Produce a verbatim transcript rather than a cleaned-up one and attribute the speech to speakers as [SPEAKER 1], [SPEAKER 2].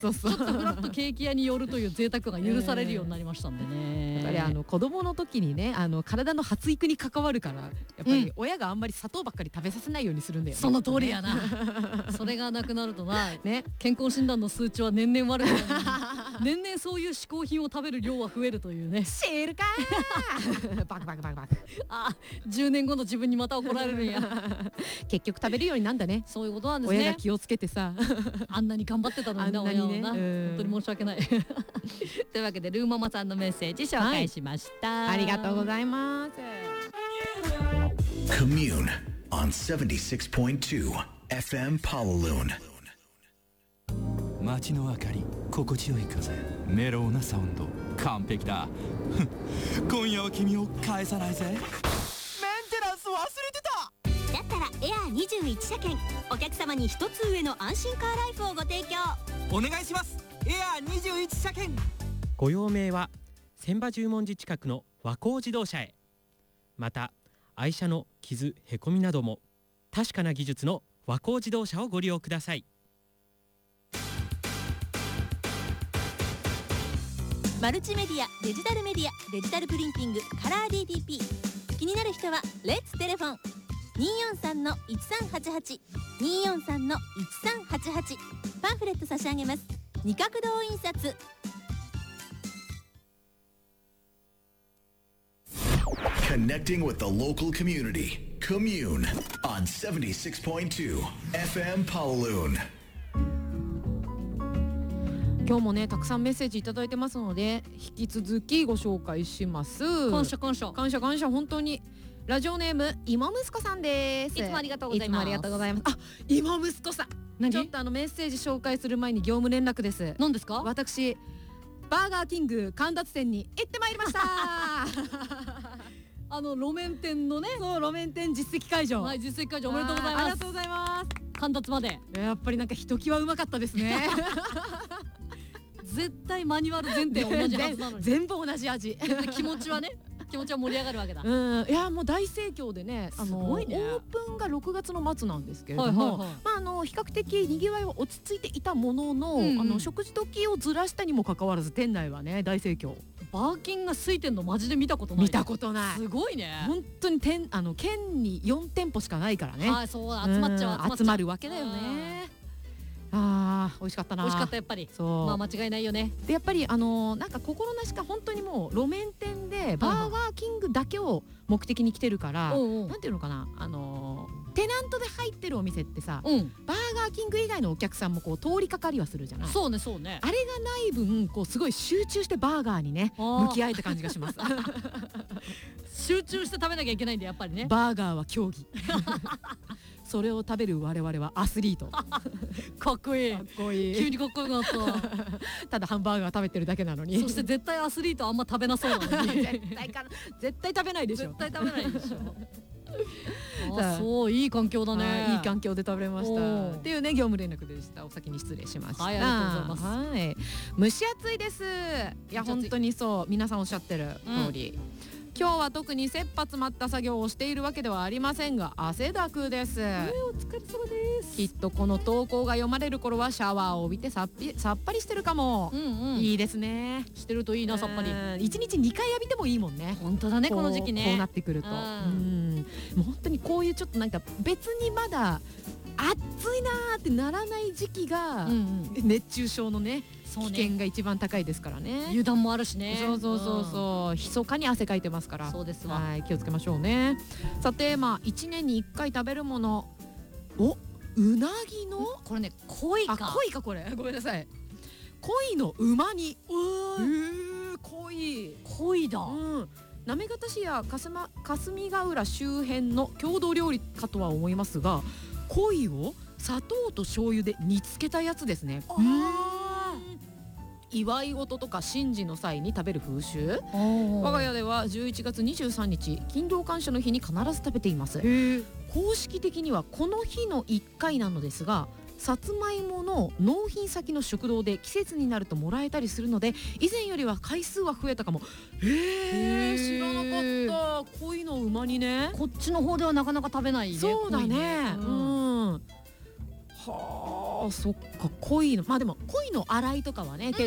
[SPEAKER 1] そうそう、
[SPEAKER 2] ちょっとフラッとケーキ屋に寄るという贅沢が許されるようになりましたんでね、
[SPEAKER 1] やっぱりあの子供の時にね、あの体の発育に関わるから、やっぱり親があんまり砂糖ばっかり食べさせないようにするんだよね。
[SPEAKER 2] その通りやなそれがなくなるとな、ね、健康診断の数値は年々悪くなる年々そういう嗜好品を食べる量は増えるというね。
[SPEAKER 1] シールかーバクバクバクバク
[SPEAKER 2] あ、じゅうねんごの自分にまた怒られるんや
[SPEAKER 1] 結局食べるようになんだね。
[SPEAKER 2] そういうことなんですね。
[SPEAKER 1] 親が気をつけてさ
[SPEAKER 2] あんなに頑張ってたのにな、
[SPEAKER 1] あんなにね、
[SPEAKER 2] 親はな、本当に申し訳ないというわけでルーママさんのメッセージ紹介しました、
[SPEAKER 1] はい、ありがとうございます。
[SPEAKER 3] Commune on seventy-six point two エフエム Pawaloon。
[SPEAKER 4] 街の明かり、心地よい風、メロウなサウンド、完璧だ今夜は君を返さないぜ。メンテナンス忘れてた。
[SPEAKER 5] だったらエアーにじゅういち車検、お客様に一つ上の安心カーライフをご提供
[SPEAKER 4] お願いします。エアーにじゅういち車検。
[SPEAKER 6] ご用命は千葉十文字近くの和光自動車へ。また愛車の傷へこみなども確かな技術の和光自動車をご利用ください。
[SPEAKER 5] マルチメディア、デジタルメディア、デジタルプリンティング、カラー ディーティーピー。 気になる人はレッツテレフォンにーよんさんのいちさんはちはち にーよんさんのいちさんはちはち。パンフレット差し上げます。二角堂印刷。
[SPEAKER 3] Connecting with the local community. Commune on seventy-six point two エフエム Pawaloon。
[SPEAKER 1] 今日もねたくさんメッセージいただいてますので引き続きご紹介します。
[SPEAKER 2] 感謝感謝
[SPEAKER 1] 感謝感謝。本当にラジオネーム芋息子さんです。
[SPEAKER 2] いつもありがとうございます。
[SPEAKER 1] いつもありがとうございます。あ、芋息子さん、
[SPEAKER 2] 何？
[SPEAKER 1] ちょっとあのメッセージ紹介する前に業務連絡です。
[SPEAKER 2] 何ですか？
[SPEAKER 1] 私バーガーキング神立店に行ってまいりました
[SPEAKER 2] あの路面店のね、
[SPEAKER 1] そう路面店実績解除、
[SPEAKER 2] はい、実績解除おめでとうございます。
[SPEAKER 1] ありがとうございます。
[SPEAKER 2] 神立まで
[SPEAKER 1] やっぱりなんかひときわうまかったですね
[SPEAKER 2] 絶対マニュアル全店同じはずなのに
[SPEAKER 1] 全部同じ味
[SPEAKER 2] 気持ちはね気持ちは盛り上がるわけだ。
[SPEAKER 1] うん、いやもう大盛況でね、あの
[SPEAKER 2] すごいね。
[SPEAKER 1] オープンがろくがつの末なんですけれども、
[SPEAKER 2] はいはいはい、
[SPEAKER 1] まああの比較的にぎわいは落ち着いていたものの、
[SPEAKER 2] うんうん、
[SPEAKER 1] あの食事時をずらしたにもかかわらず店内はね大盛況。
[SPEAKER 2] バーキンが空いてんのマジで見たことない。
[SPEAKER 1] 見たことない。
[SPEAKER 2] すごいね。
[SPEAKER 1] 本当に店あの県によん店舗しかないからね。
[SPEAKER 2] はい、そう集まっちゃう、集まっちゃう、
[SPEAKER 1] 集まるわけだよね。あー美味しかったな。
[SPEAKER 2] 美味しかったやっぱり。
[SPEAKER 1] そう。
[SPEAKER 2] まあ間違いないよね。
[SPEAKER 1] でやっぱりあのー、なんか心なしか本当にもう路面店でバーガーキングだけを目的に来てるから、
[SPEAKER 2] うんうん、
[SPEAKER 1] なんていうのかな、あのー、テナントで入ってるお店ってさ、
[SPEAKER 2] うん、
[SPEAKER 1] バーガーキング以外のお客さんもこう通りかかりはするじゃない。
[SPEAKER 2] そうねそうね。
[SPEAKER 1] あれがない分こうすごい集中してバーガーにね向き合えた感じがします
[SPEAKER 2] 集中して食べなきゃいけないんでやっぱりね。
[SPEAKER 1] バーガーは競技それを食べる我々はアスリート
[SPEAKER 2] かっこいい。
[SPEAKER 1] かっこいい。
[SPEAKER 2] 急にかっこよくなった
[SPEAKER 1] ただハンバーガー食べてるだけなのに。
[SPEAKER 2] そして絶対アスリートあんま食べなそうなのに
[SPEAKER 1] 絶対か絶対食べないでしょ。
[SPEAKER 2] 絶対食べないでしょあ、そういい環境だね。
[SPEAKER 1] いい環境で食べれましたっていうね業務連絡でした。お先に失礼しました。
[SPEAKER 2] はい、ありがとうございます。
[SPEAKER 1] はい、蒸し暑いです。いや本当にそう皆さんおっしゃってる通り、うん、今日は特に切羽詰まった作業をしているわけではありませんが汗だくです。お
[SPEAKER 2] 疲れ様です。
[SPEAKER 1] きっとこの投稿が読まれる頃はシャワーを浴びてさっぴさっぱりしてるかも、
[SPEAKER 2] うんうん、
[SPEAKER 1] いいですね。
[SPEAKER 2] してるといいな。さっぱり
[SPEAKER 1] いちにちにかい浴びてもいいもんね。
[SPEAKER 2] 本当だねこの時期ね。
[SPEAKER 1] こうなってくると、うん、もう本当にこういうちょっとなんか別にまだ暑いなーってならない時期が、うんうん、熱中症のね危険が一番高いですからね。
[SPEAKER 2] 油断もあるしね。
[SPEAKER 1] そうそうそうそう、うん、密かに汗かいてますから。
[SPEAKER 2] そうですわ。
[SPEAKER 1] はい、気をつけましょうね。さてまあいちねんにいっかい食べるもの、おうなぎの
[SPEAKER 2] これね鯉か。
[SPEAKER 1] あ鯉かこれごめんなさい。鯉のうま煮。うー鯉
[SPEAKER 2] 鯉だ。
[SPEAKER 1] うん、行方市や霞ヶ浦周辺の郷土料理かとは思いますが、鯉を砂糖と醤油で煮つけたやつですね。祝い事とか神事の際に食べる風習。我が家ではじゅういちがつにじゅうさんにち勤労感謝の日に必ず食べています。公式的にはこの日のいっかいなのですが、さつまいもの納品先の食堂で季節になるともらえたりするので以前よりは回数は増えたかも。へえ、知らなかった。鯉の馬煮ね。
[SPEAKER 2] こっちの方ではなかなか食べないね。
[SPEAKER 1] そうだね。うん、 はあ、そっか、鯉のまあでも鯉の洗いとかはね結